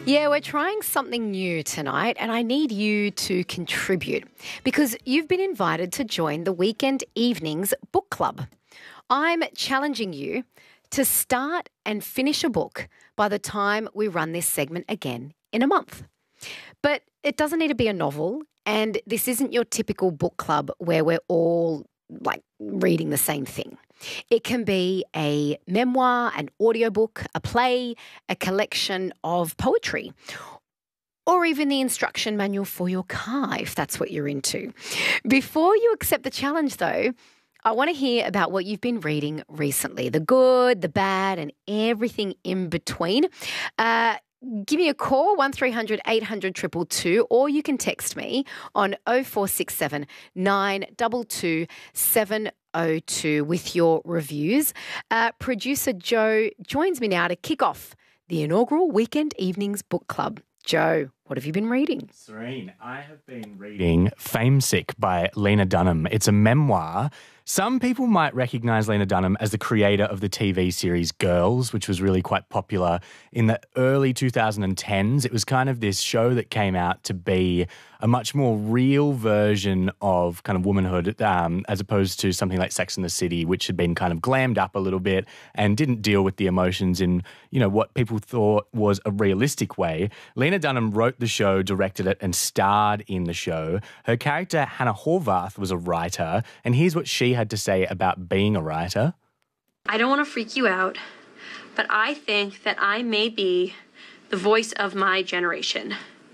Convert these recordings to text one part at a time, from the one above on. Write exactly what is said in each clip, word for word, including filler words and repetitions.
Yeah, we're trying something new tonight and I need you to contribute because you've been invited to join the Weekend Evenings Book Club. I'm challenging you to start and finish a book by the time we run this segment again in a month. But it doesn't need to be a novel, and this isn't your typical book club where we're all like reading the same thing. It can be a memoir, an audiobook, a play, a collection of poetry, or even the instruction manual for your car, if that's what you're into. Before you accept the challenge, though, I want to hear about what you've been reading recently, the good, the bad, and everything in between. Uh, give me a call, one three hundred eight hundred two two two, or you can text me on oh four six seven nine two two seven oh two with your reviews. Uh, producer Joe joins me now to kick off the inaugural Weekend Evenings Book Club. Joe, what have you been reading? Serene, I have been reading Famesick by Lena Dunham. It's a memoir. Some people might recognise Lena Dunham as the creator of the T V series Girls, which was really quite popular in the early twenty tens. It was kind of this show that came out to be a much more real version of kind of womanhood, um, as opposed to something like Sex and the City, which had been kind of glammed up a little bit and didn't deal with the emotions in, you know, what people thought was a realistic way. Lena Dunham wrote the show, directed it, and starred in the show. Her character, Hannah Horvath, was a writer, and here's what she had to say about being a writer. I don't want to freak you out, but I think that I may be the voice of my generation.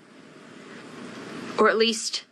Or at least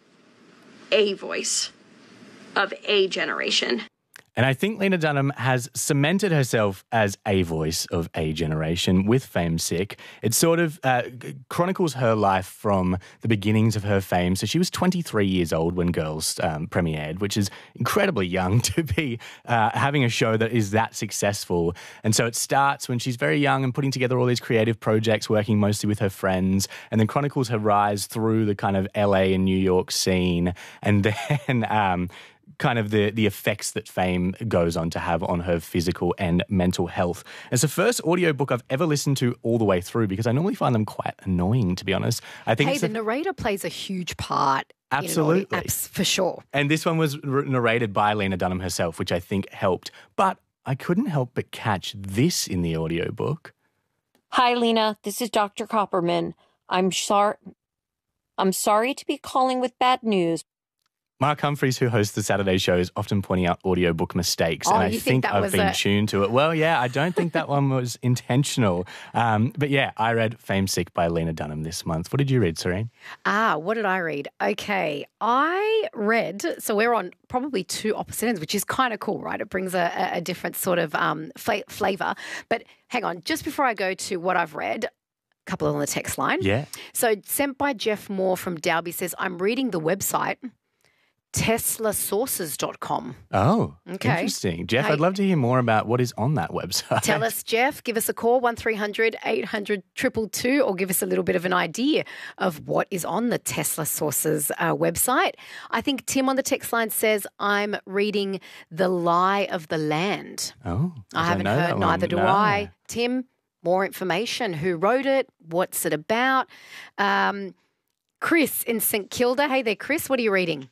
a voice of a generation. And I think Lena Dunham has cemented herself as a voice of a generation with Famesick. It sort of uh, chronicles her life from the beginnings of her fame. So she was twenty-three years old when Girls um, premiered, which is incredibly young to be uh, having a show that is that successful. And so it starts when she's very young and putting together all these creative projects, working mostly with her friends, and then chronicles her rise through the kind of L A and New York scene. And then um, kind of the the effects that fame goes on to have on her physical and mental health. It's the first audiobook I've ever listened to all the way through because I normally find them quite annoying, to be honest. I think hey, it's the a, narrator plays a huge part. Absolutely. In apps, for sure. And this one was r- narrated by Lena Dunham herself, which I think helped. But I couldn't help but catch this in the audiobook. Hi, Lena. This is Doctor Copperman. I'm sorry. I'm sorry to be calling with bad news. Mark Humphries, who hosts the Saturday shows, often pointing out audiobook mistakes, oh, and I you think, think that I've was been a... tuned to it. Well, yeah, I don't think that one was intentional. Um, but yeah, I read Famesick by Lena Dunham this month. What did you read, Serene? Ah, what did I read? Okay, I read, so we're on probably two opposite ends, which is kind of cool, right? It brings a, a different sort of um, fla- flavour. But hang on, just before I go to what I've read, couple on the text line. Yeah. So sent by Jeff Moore from Dalby says, I'm reading the website tesla sources dot com. Oh, okay. Interesting. Jeff, Hey. I'd love to hear more about what is on that website. Tell us, Jeff. Give us a call, one three hundred eight hundred two two two, or give us a little bit of an idea of what is on the Tesla Sources uh, website. I think Tim on the text line says, I'm reading The Lie of the Land. Oh, I, I haven't don't know heard, that neither one. do No. I. Tim, more information. Who wrote it? What's it about? Um, Chris in St Kilda. Hey there, Chris. What are you reading?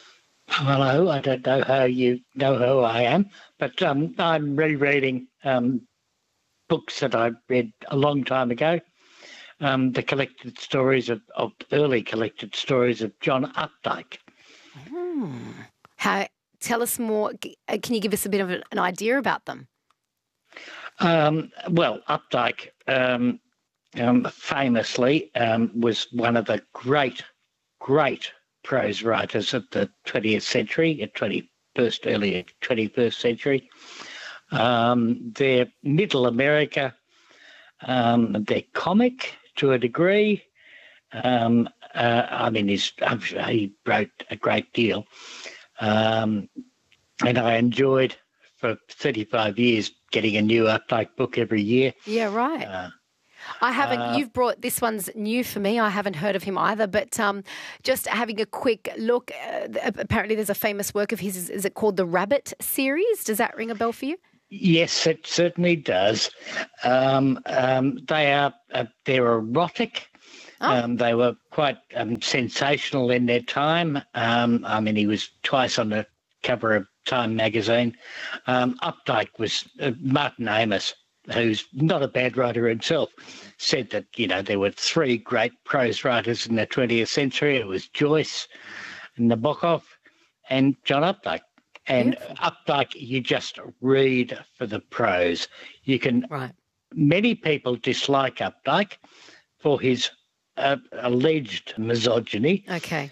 Hello, I don't know how you know who I am, but um, I'm rereading um, books that I read a long time ago. Um, the collected stories of, of early collected stories of John Updike. Hmm. How? Tell us more. G- uh, Can you give us a bit of an idea about them? Um, well, Updike um, um, famously um, was one of the great, great prose writers of the twentieth century, at twenty-first, early twenty-first century. Um, they're middle America. Um, they're comic to a degree. Um, uh, I mean, he's, he wrote a great deal. Um, and I enjoyed, for thirty-five years, getting a new Updike book every year. Yeah, right. Uh, I haven't, uh, you've brought, this one's new for me. I haven't heard of him either, but um, just having a quick look, uh, apparently there's a famous work of his, is, is it called the Rabbit series? Does that ring a bell for you? Yes, it certainly does. Um, um, they are, uh, they're erotic. Oh. Um, they were quite um, sensational in their time. Um, I mean, he was twice on the cover of Time magazine. Um, Updike was uh, Martin Amis, who's not a bad writer himself, said that, you know, there were three great prose writers in the twentieth century. It was Joyce, Nabokov, and John Updike. And Beautiful. Updike, you just read for the prose. You can. Right. Many people dislike Updike for his uh, alleged misogyny, Okay.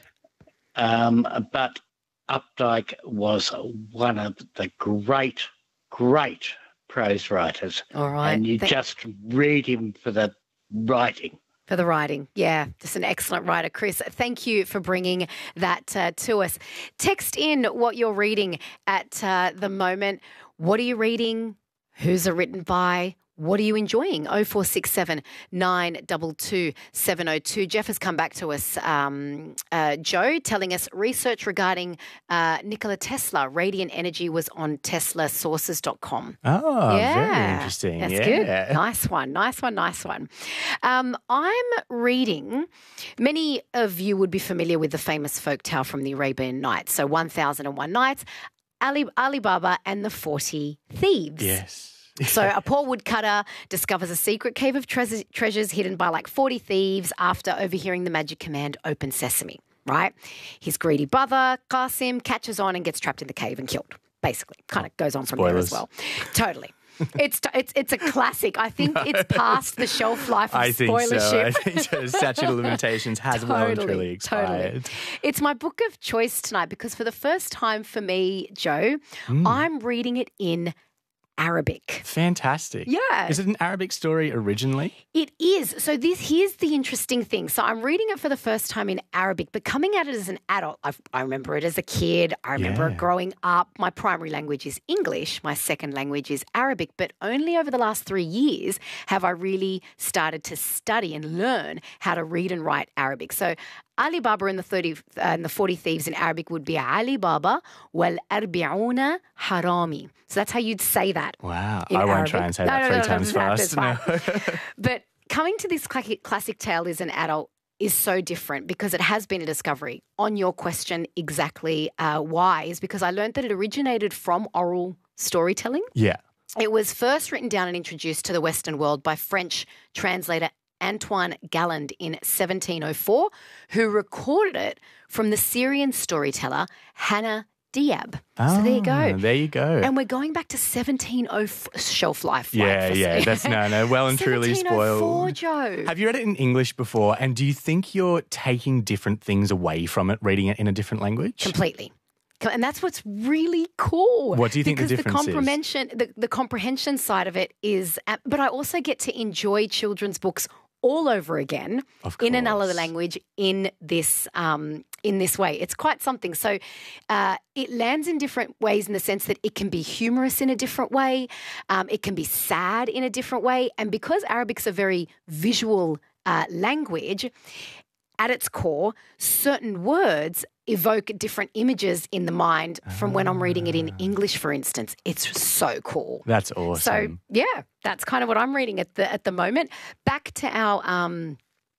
um, but Updike was one of the great, great prose writers. All right. And you Thank- just read him for the writing. For the writing. Yeah, just an excellent writer. Chris, thank you for bringing that uh, to us. Text in what you're reading at uh, the moment. What are you reading? Who's it written by? What are you enjoying? oh four six seven, nine two two, seven oh two. Jeff has come back to us, um, uh, Joe, telling us research regarding uh, Nikola Tesla, radiant energy, was on tesla sources dot com. Oh, Yeah. very interesting. That's yeah. good. Nice one. Nice one. Nice one. Um, I'm reading, many of you would be familiar with the famous folktale from the Arabian Nights. So one thousand and one Nights, Ali, Alibaba and the forty Thieves. Yes. So a poor woodcutter discovers a secret cave of treasures, treasures hidden by like forty thieves after overhearing the magic command, open sesame, right? His greedy brother, Qasim, catches on and gets trapped in the cave and killed, basically. Kind of goes on from there as Spoilers. well. Totally. It's it's it's a classic. I think it's past the shelf life of I think so. I spoilership. think so. Statute of limitations has well and truly expired. Totally. It's my book of choice tonight because for the first time for me, Joe, Hmm. I'm reading it in Arabic. Fantastic. Yeah. Is it an Arabic story originally? It is. So this here's the interesting thing. So I'm reading it for the first time in Arabic, but coming at it as an adult, I've, I remember it as a kid. I remember Yeah. it growing up. My primary language is English. My second language is Arabic. But only over the last three years have I really started to study and learn how to read and write Arabic. So Ali Baba and the thirty uh, and the forty thieves in Arabic would be Ali Baba wal arbi'una harami. So that's how you'd say that. Wow. in I won't Arabic. try and say No, that no, three no, no, times that's fast. fine. No. But coming to this classic, classic tale as an adult is so different because it has been a discovery. On your question, exactly uh, why, is because I learned that it originated from oral storytelling. Yeah. It was first written down and introduced to the Western world by French translator Antoine Galland in seventeen oh four, who recorded it from the Syrian storyteller Hannah Diab. So there you go. Ah, There you go. And we're going back to seventeen oh four shelf life. yeah, right, for- yeah. That's no, no. Well and truly seventeen oh four, spoiled. Joe. Have you read it in English before? And do you think you're taking different things away from it, reading it in a different language? Completely. And that's what's really cool. What do you think the because difference is? the comprehension, the, the comprehension side of it is, uh, but I also get to enjoy children's books all over again Of in another course. language in this um, in this way. It's quite something. So uh, it lands in different ways in the sense that it can be humorous in a different way, um, it can be sad in a different way, and because Arabic's a very visual uh, language, at its core, certain words evoke different images in the mind from when I'm reading it in English, for instance. It's so cool. That's So awesome. yeah, that's kind of what I'm reading at the at the moment. Back to our um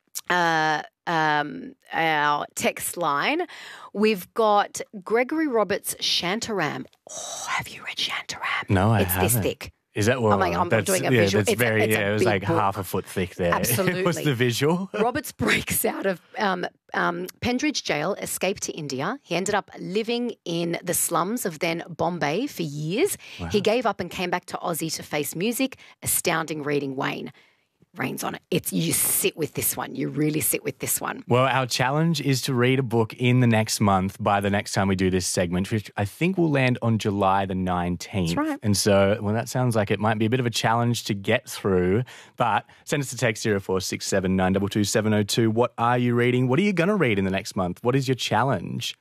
uh um our text line. We've got Gregory Roberts' Shantaram. Oh, have you read Shantaram? no, I it's haven't. this thick. Is that what? Oh my- I'm that's, doing a yeah, visual. That's It's a- very. it's a yeah, it was big like book. half a foot thick there. Absolutely. What's the visual? Roberts breaks out of um, um, Pendridge jail, escaped to India. He ended up living in the slums of then Bombay for years. He gave up and came back to Aussie to face music. Astounding reading, Wayne. Rains on it. It's you sit with this one. You really sit with this one. Well, our challenge is to read a book in the next month by the next time we do this segment, which I think will land on July the nineteenth. That's right. And so, well, that sounds like it might be a bit of a challenge to get through. But send us a text zero four six seven nine two two seven oh two. What are you reading? What are you going to read in the next month? What is your challenge?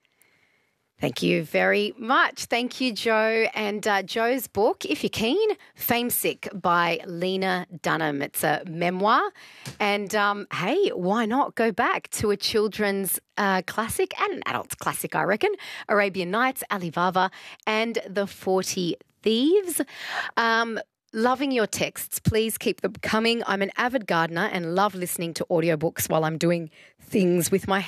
Thank you very much. Thank you, Joe. And uh, Joe's book, if you're keen, Fame Sick by Lena Dunham. It's a memoir. And um, hey, why not go back to a children's uh, classic and an adult's classic, I reckon, Arabian Nights, Ali Baba and the forty Thieves. Um, loving your texts. Please keep them coming. I'm an avid gardener and love listening to audiobooks while I'm doing things with my